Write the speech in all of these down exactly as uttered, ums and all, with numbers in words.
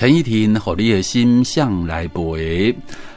陈怡婷，予你的心向来陪。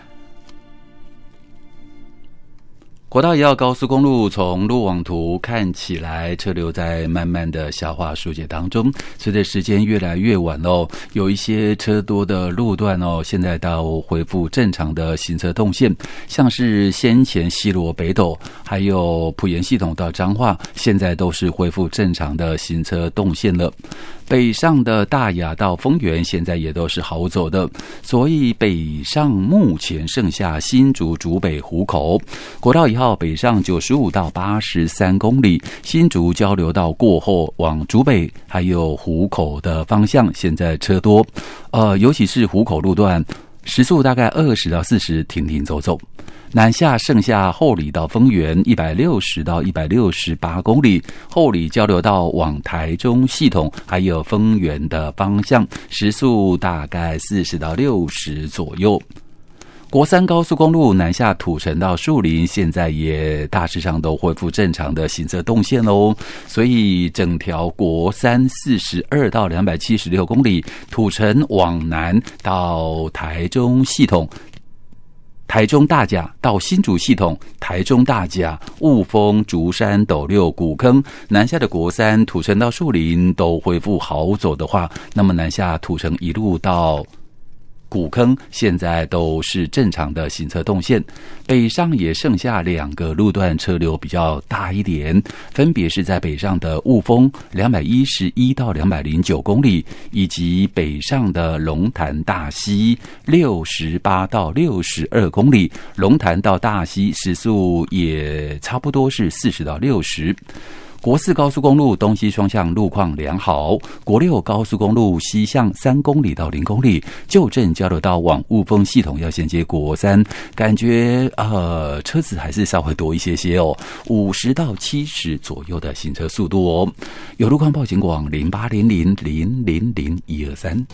国道一号高速公路从路网图看起来，车流在慢慢的消化疏解当中。随着时间越来越晚哦，有一些车多的路段哦，现在到恢复正常的行车动线，像是先前西螺北斗，还有埔盐系统到彰化，现在都是恢复正常的行车动线了。北上的大雅到丰原现在也都是好走的，所以北上目前剩下新竹竹北湖口国道一号北上九十五到八十三公里，新竹交流道过后往竹北还有湖口的方向现在车多，呃，尤其是湖口路段时速大概二十到四十，停停走走。南下剩下后里到丰原一百六十到一百六十八公里，后里交流道往台中系统还有丰原的方向，时速大概四十到六十左右。国三高速公路南下土城到树林，现在也大致上都恢复正常的行车动线喽。所以整条国三四十二到两百七十六公里，土城往南到台中系统。台中大甲到新竹系统，台中大甲、雾峰、竹山、斗六、古坑，南下的国三土城到树林都恢复好走的话，那么南下土城一路到古坑现在都是正常的行车动线，北上也剩下两个路段车流比较大一点，分别是在北上的雾峰两百一十一到两百零九公里，以及北上的龙潭大溪六十八到六十二公里，龙潭到大溪时速也差不多是四十到六十。国四高速公路东西双向路况良好，国六高速公路西向三公里到零公里，旧镇交流道往雾峰系统要衔接国三，感觉呃车子还是稍微多一些些哦，五十到七十左右的行车速度哦。有路况报警广零八零零零零零一二三。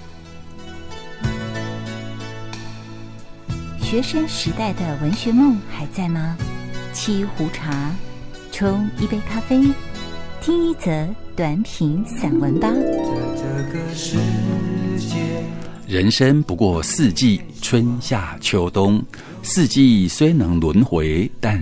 学生时代的文学梦还在吗？沏一壶茶，冲一杯咖啡，听一则短品散文吧。 在这个世界， 人生不过四季，春夏秋冬，四季虽能轮回，但